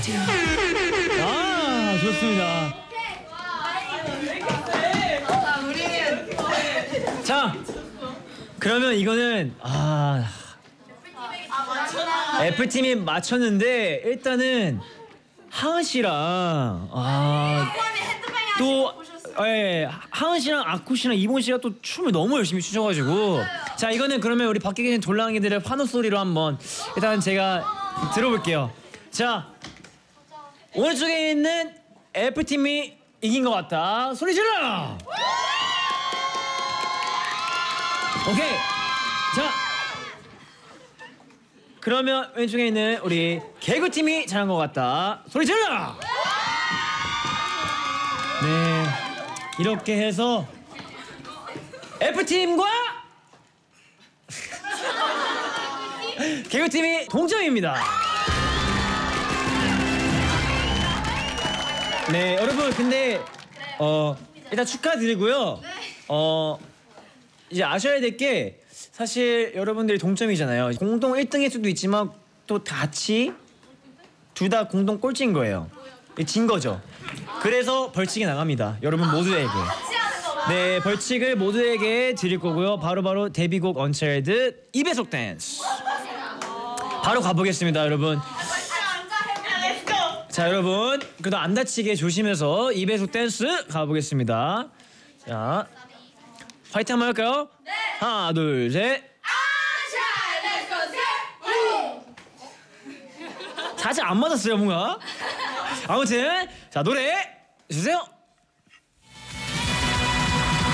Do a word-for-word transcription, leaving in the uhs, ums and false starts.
아, 좋습니다. 자, 그러면 이거는 아 F팀이 맞췄는데 일단은 하은 씨랑 아 또 예, 하은 씨랑 아쿠 씨랑 이본 씨가 또 춤을 너무 열심히 추셔가지고 자 이거는 그러면 우리 밖에 계신 돌랑이들의 환호 소리로 한번 일단 제가 들어볼게요. 자 오른쪽에 있는 F팀이 이긴 것 같다. 소리 질러! 오케이. 자 그러면 왼쪽에 있는 우리 개그팀이 잘한 것 같다. 소리 질러! 네 이렇게 해서 F팀과 개그팀이 동점입니다. 네 여러분 근데 어 일단 축하드리고요. 어 이제 아셔야 될 게 사실 여러분들이 동점이잖아요. 공동 일 등일 수도 있지만 또 같이 둘 다 공동 꼴찌인 거예요. 진 거죠. 그래서 벌칙이 나갑니다. 여러분 모두에게. 네 벌칙을 모두에게 드릴 거고요. 바로바로 바로 데뷔곡 언차일드 이 배속 댄스 바로 가보겠습니다 여러분. 자 여러분 그래도 안 다치게 조심해서 이 배속 댄스 가보겠습니다. 자 파이팅 한번 할까요? 네. 하나 둘 셋. 살짝 안 맞았어요 뭔가. 아무튼 자 노래 주세요.